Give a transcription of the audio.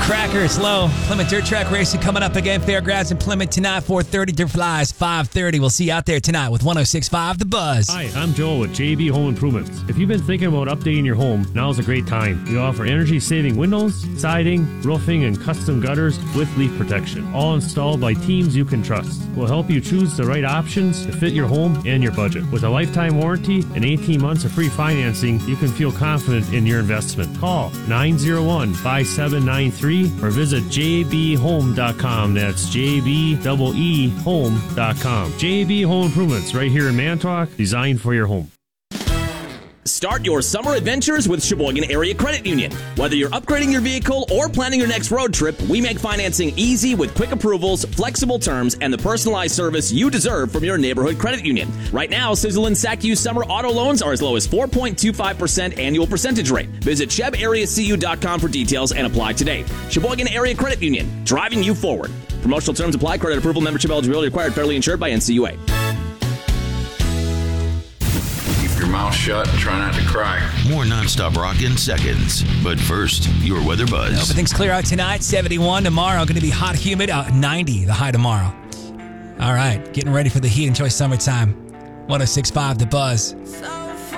Cracker, it's low. Plymouth Dirt Track Racing coming up again. Fairgrounds in Plymouth tonight, 4:30. Dirt Flies, 5:30. We'll see you out there tonight with 106.5 The Buzz. Hi, I'm Joel with JB Home Improvements. If you've been thinking about updating your home, now's a great time. We offer energy-saving windows, siding, roofing, and custom gutters with leak protection, all installed by teams you can trust. We'll help you choose the right options to fit your home and your budget. With a lifetime warranty and 18 months of free financing, you can feel confident in your investment. Call 901-5793 or visit jbhome.com. That's jbeehome.com. JB Home Improvements right here in Manitowoc, designed for your home. Start your summer adventures with Sheboygan Area Credit Union. Whether you're upgrading your vehicle or planning your next road trip, we make financing easy with quick approvals, flexible terms, and the personalized service you deserve from your neighborhood credit union. Right now, Sizzle and Sac-U summer auto loans are as low as 4.25% annual percentage rate. Visit ShebAreaCU.com for details and apply today. Sheboygan Area Credit Union, driving you forward. Promotional terms apply. Credit approval, membership eligibility required. Federally insured by NCUA. Your mouth shut and try not to cry. More nonstop rock in seconds. But first, your weather buzz. Everything's clear out tonight. 71 tomorrow. Going to be hot, humid. 90 the high tomorrow. All right. Getting ready for the heat. Enjoy summertime. 106.5 The Buzz.